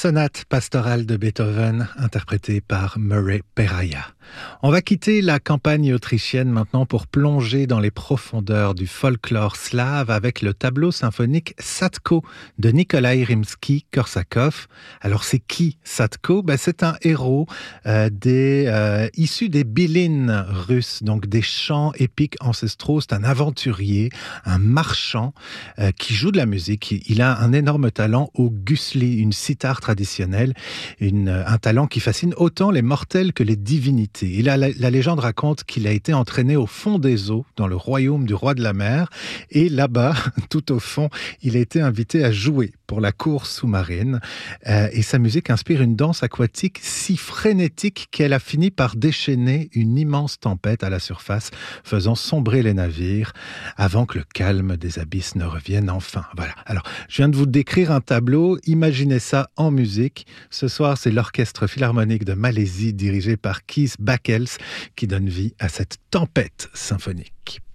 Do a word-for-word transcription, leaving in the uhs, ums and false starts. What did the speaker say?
Sonate pastorale de Beethoven, interprétée par Murray Peraya. On va quitter la campagne autrichienne maintenant pour plonger dans les profondeurs du folklore slave avec le tableau symphonique Sadko de Nikolai Rimsky-Korsakov. Alors c'est qui Sadko? Ben, c'est un héros euh, des, euh, issu des Bylines russes, donc des chants épiques ancestraux. C'est un aventurier, un marchand euh, qui joue de la musique. Il a un énorme talent au gusli, une sitar traditionnelle, une, un talent qui fascine autant les mortels que les divinités. Et là, la, la légende raconte qu'il a été entraîné au fond des eaux, dans le royaume du roi de la mer, et là-bas, tout au fond, il a été invité à jouer pour la cour sous-marine. Euh, et sa musique inspire une danse aquatique si frénétique qu'elle a fini par déchaîner une immense tempête à la surface, faisant sombrer les navires avant que le calme des abysses ne revienne enfin. Voilà. Alors, je viens de vous décrire un tableau. Imaginez ça en musique. Ce soir, c'est l'Orchestre Philharmonique de Malaisie, dirigé par Kees Bakkels, qui donne vie à cette tempête symphonique.